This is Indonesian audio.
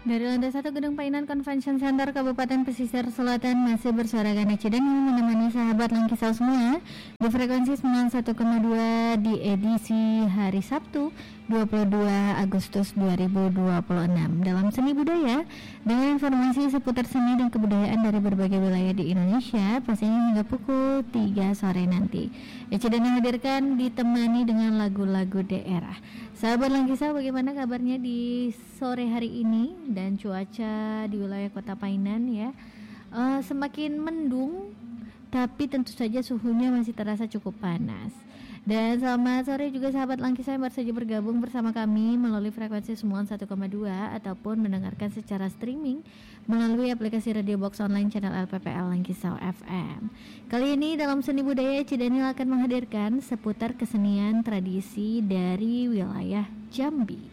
Dari lantai 1 Gedung Painan Convention Center Kabupaten Pesisir Selatan masih bersuarakan Cidani menemani sahabat Langkisau semua di frekuensi 91,2 di edisi hari Sabtu 22 Agustus 2026 dalam seni budaya dengan informasi seputar seni dan kebudayaan dari berbagai wilayah di Indonesia pastinya hingga pukul 3 sore nanti. Cidani hadirkan ditemani dengan lagu-lagu daerah. Sahabat Langkisau, bagaimana kabarnya di sore hari ini dan cuaca di wilayah Kota Painan ya? Semakin mendung, tapi tentu saja suhunya masih terasa cukup panas. Dan selamat sore juga sahabat Langkisau yang baru saja bergabung bersama kami melalui frekuensi Semuan 1,2 ataupun mendengarkan secara streaming melalui aplikasi Radio Box Online channel LPPL Langkisau FM. Kali ini dalam seni budaya Cidani akan menghadirkan seputar kesenian tradisi dari wilayah Jambi.